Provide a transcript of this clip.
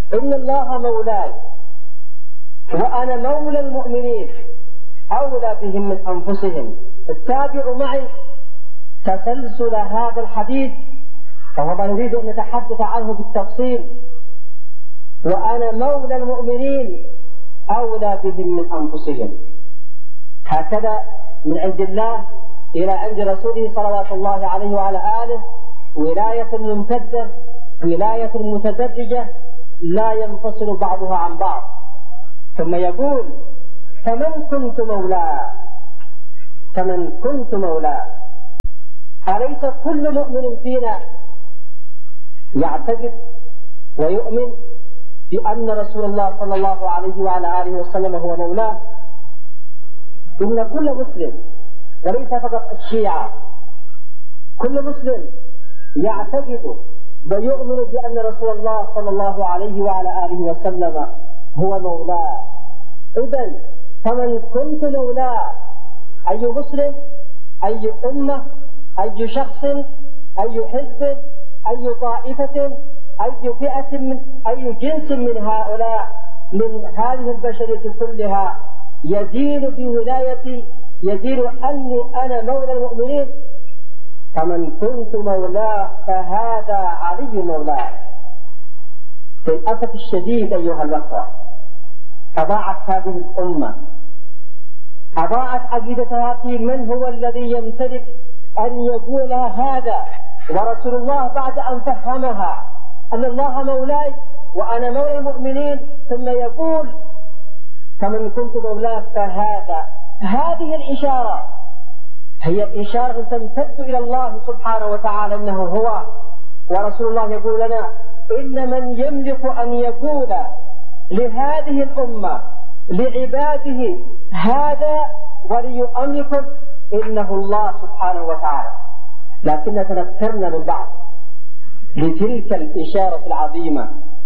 إن الله مولاي وأنا مولى المؤمنين أولى بهم من أنفسهم. اتابعوا معي تسلسل هذا الحديث، وهو ما نريد أن نتحدث عنه بالتفصيل. وأنا مولى المؤمنين أولى بهم من أنفسهم. هكذا من عند الله إلى عند رسوله صلوات الله عليه وعلى آله ولاية ممتدة، ولاية متدرجة لا ينفصل بعضها عن بعض. ثم يقول: فمن كنت مولاه، فمن كنت مولاه. أليس كل مؤمن فينا يعتقد ويؤمن بأن رسول الله صلى الله عليه وعلى آله وسلم هو مولاه؟ إن كل مسلم، وليس فقط الشيعة، كل مسلم يعتقد ويؤمن بأن رسول الله صلى الله عليه وعلى آله وسلم هو مولاه. إذن فمن كنت مولاه، أي مسلم، أي أمة، أي شخص، أي حزب، أي طائفة، أي فئة، من أي جنس من هؤلاء، من هذه البشرية كلها يدين بولايتي، يدين أني أنا مولى المؤمنين، فمن كنت مولاه فهذا علي مولاه. للأسف الشديد أيها الأخوة، أضاعت هذه الأمة، أضاعت عقيدتها في من هو الذي يمتلك أن يقول هذا. ورسول الله بعد أن فهمها أن الله مولاي وأنا مولى المؤمنين، ثم يقول: فمن كنت مولاه فهذا. هذه الإشارة هي الإشارة تمتد إلى الله سبحانه وتعالى أنه هو. ورسول الله يقول لنا: إن من يملك أن يقول لهذه الأمة لعباده هذا ولي أمركم إنه الله سبحانه وتعالى. لكن تذكرنا من بعض لتلك الإشارة العظيمة